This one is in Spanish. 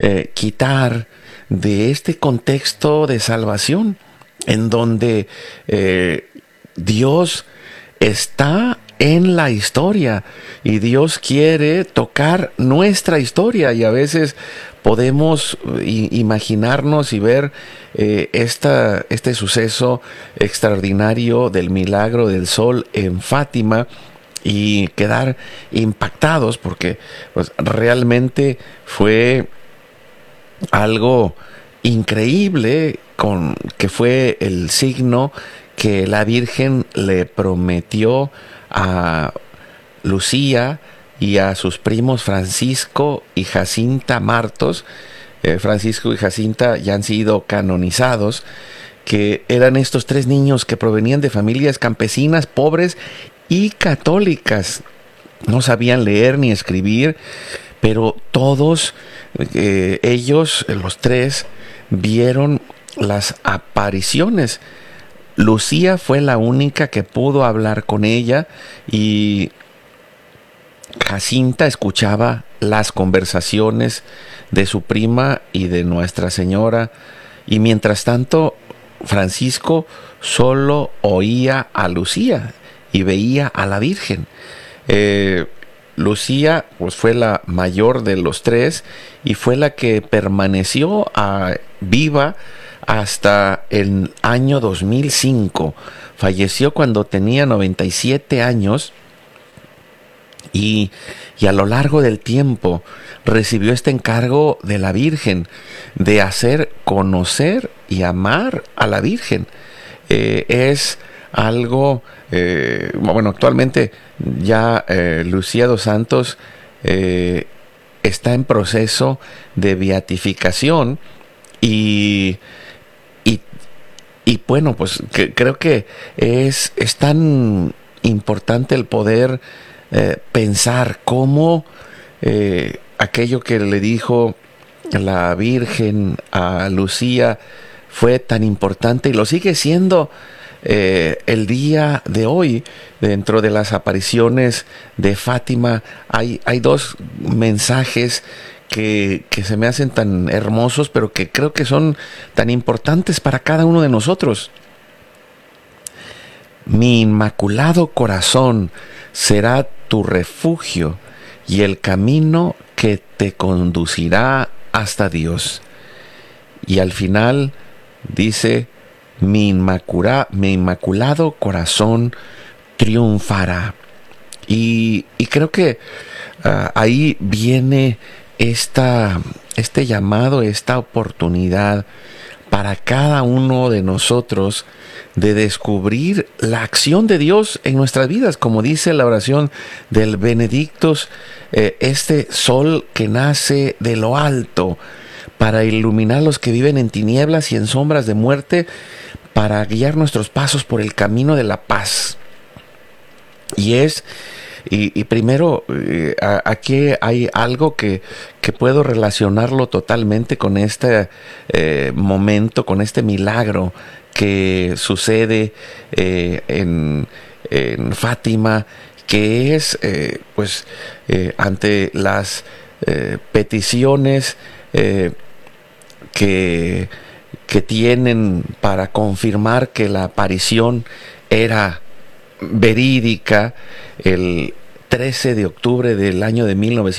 quitar de este contexto de salvación, en donde Dios está en la historia y Dios quiere tocar nuestra historia, y a veces podemos imaginarnos y ver este suceso extraordinario del milagro del sol en Fátima y quedar impactados, porque pues, realmente fue algo increíble, que fue el signo que la Virgen le prometió a Lucía y a sus primos Francisco y Jacinta Martos. Francisco y Jacinta ya han sido canonizados, que eran estos tres niños que provenían de familias campesinas, pobres y católicas. No sabían leer ni escribir, pero todos ellos, los tres, vieron las apariciones. Lucía fue la única que pudo hablar con ella, y Jacinta escuchaba las conversaciones de su prima y de Nuestra Señora, y mientras tanto Francisco solo oía a Lucía y veía a la Virgen. Lucía pues fue la mayor de los tres y fue la que permaneció viva hasta el año 2005. Falleció cuando tenía 97 años y a lo largo del tiempo recibió este encargo de la Virgen de hacer conocer y amar a la Virgen. Es algo, bueno, actualmente ya Lucía dos Santos está en proceso de beatificación, y bueno, pues creo que es tan importante el poder pensar cómo aquello que le dijo la Virgen a Lucía fue tan importante y lo sigue siendo el día de hoy. Dentro de las apariciones de Fátima hay dos mensajes que se me hacen tan hermosos, pero que creo que son tan importantes para cada uno de nosotros. Mi inmaculado corazón será tu refugio y el camino que te conducirá hasta Dios. Y al final dice: mi inmaculado corazón triunfará. Y creo que ahí viene este llamado, esta oportunidad para cada uno de nosotros de descubrir la acción de Dios en nuestras vidas, como dice la oración del Benedictus, este sol que nace de lo alto para iluminar a los que viven en tinieblas y en sombras de muerte, para guiar nuestros pasos por el camino de la paz. Y primero, aquí hay algo que puedo relacionarlo totalmente con este momento, con este milagro que sucede en Fátima, que es ante las peticiones que tienen para confirmar que la aparición era verídica. El 13 de octubre del año de 1900